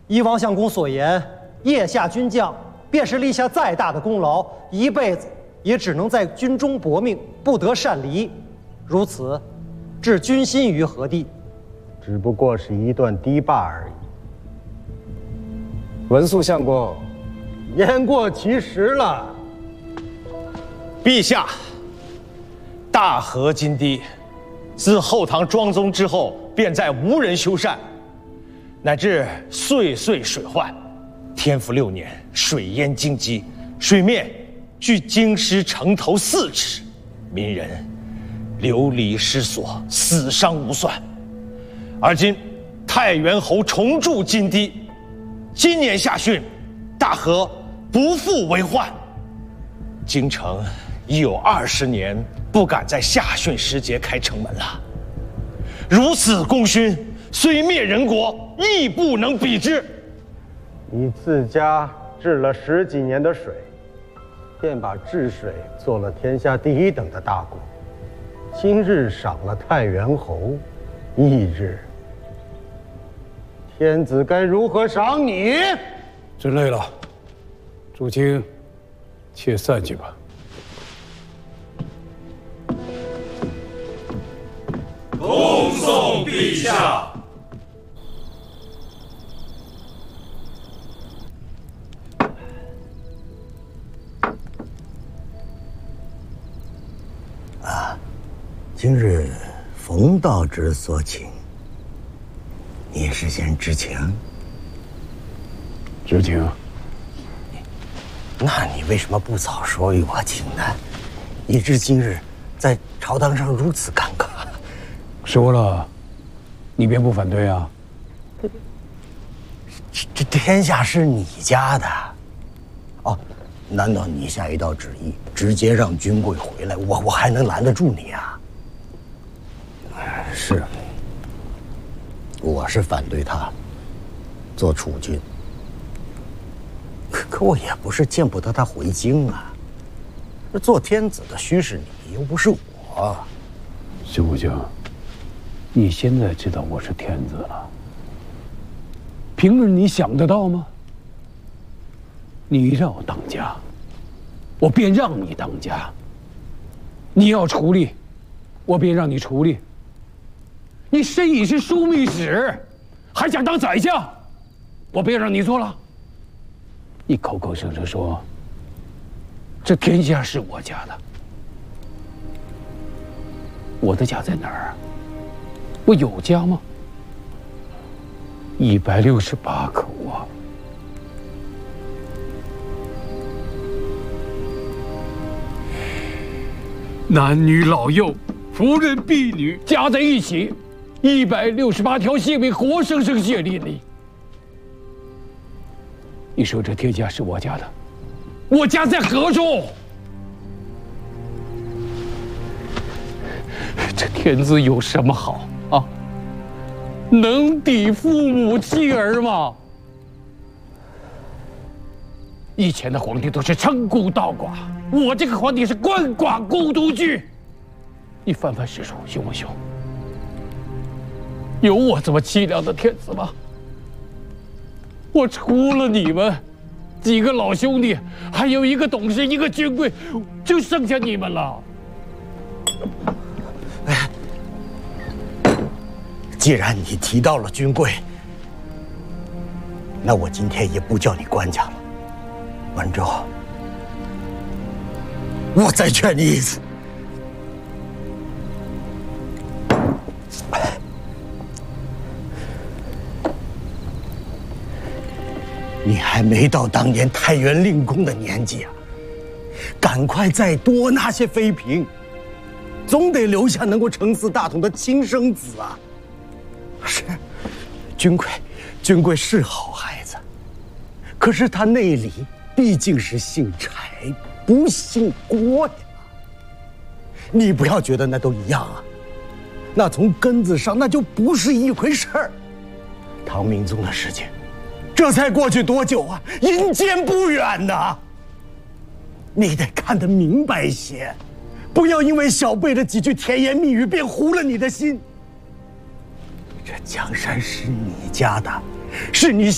依王相公所言，腋下军将便是立下再大的功劳，一辈子也只能在军中搏命，不得擅离。如此，置军心于何地？ 只不过是一段堤坝而已。 文肃相公， 言过其实了。 陛下，大河金堤，自后唐庄宗之后，便再无人修缮，乃至岁岁水患。天福6年，水淹京畿，水面距京师城头4尺，民人流离失所，死伤无算。而今太原侯重筑金堤，今年夏汛，大河不复为患。京城已有20年不敢在夏汛时节开城门了。如此功勋，虽灭人国，亦不能比之。 你自家治了10几年的水，便把治水做了天下第1等的大功。今日赏了太原侯1日，天子该如何赏你？ 真累了，诸卿，且散去吧。 恭送陛下。 今日冯道之所请，你事先知情？ 知情。 那你为什么不早说与我情呢？以致今日在朝堂上如此尴尬。 说了，你便不反对啊？ 这天下是你家的，哦，难道你下一道旨意，直接让军贵回来，我还能拦得住你啊？是，我是反对他做储君，可我也不是见不得他回京啊。这做天子的须是你，又不是我。 徐武将，你现在知道我是天子了，平日你想得到吗？你让我当家，我便让你当家；你要处理，我便让你处理。你身已是枢密使，还想当宰相，我便让你做了。你口口声声说这天下是我家的，我的家在哪儿？我有家吗？168口啊！男女老幼、妇人婢女加在一起，168条性命活生生血淋淋。你说这天下是我家的，我家在何处？这天子有什么好啊？能抵父母妻儿吗？以前的皇帝都是称孤道寡，我这个皇帝是鳏寡孤独居。你翻翻史书，凶不凶？有我这么凄凉的天子吗？我除了你们几个老兄弟，还有一个董事，一个军贵，就剩下你们了。 既然你提到了军贵，那我今天也不叫你官家了。文州，我再劝你一次，你还没到当年太原令公的年纪啊！赶快再多纳些妃嫔，总得留下能够承嗣大统的亲生子啊！是，军贵是好孩子，可是他内里毕竟是姓柴，不姓郭呀。你不要觉得那都一样啊，那从根子上那就不是一回事儿。唐明宗的事情，这才过去多久啊？阴间不远呐！你得看得明白些，不要因为小辈的几句甜言蜜语便糊了你的心。这江山是你家的，是你